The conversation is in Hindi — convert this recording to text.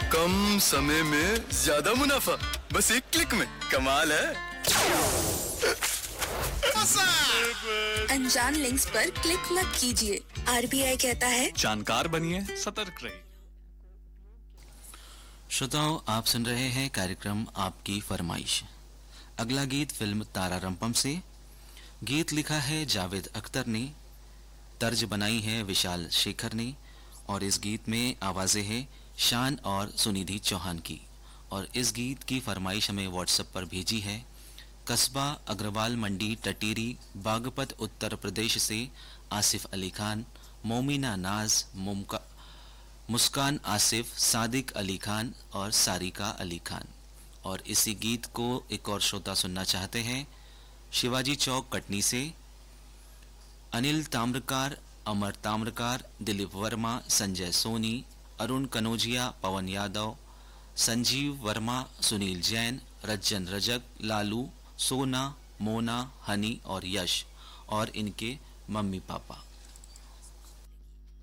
कम समय में ज्यादा मुनाफा, बस एक क्लिक में। कमाल है। अनजान लिंक्स पर क्लिक मत कीजिए। आरबीआई कहता है जानकार बनिए, सतर्क रहिए। श्रोताओं, आप सुन रहे हैं कार्यक्रम आपकी फरमाइश। अगला गीत फिल्म तारारंपम से। गीत लिखा है जावेद अख्तर ने, तर्ज बनाई है विशाल शेखर ने, और इस गीत में आवाज़ें हैं शान और सुनिधि चौहान की। और इस गीत की फरमाइश हमें व्हाट्सएप पर भेजी है कस्बा अग्रवाल मंडी टटीरी बागपत उत्तर प्रदेश से आसिफ अली खान, मोमिना नाज, मुस्कान आसिफ, सादिक अली खान और सारिका अली खान। और इसी गीत को एक और श्रोता सुनना चाहते हैं शिवाजी चौक कटनी से अनिल ताम्रकार, अमर ताम्रकार, दिलीप वर्मा, संजय सोनी, अरुण कनौजिया, पवन यादव, संजीव वर्मा, सुनील जैन, रज्जन रजक, लालू, सोना, मोना, हनी और यश, और इनके मम्मी पापा।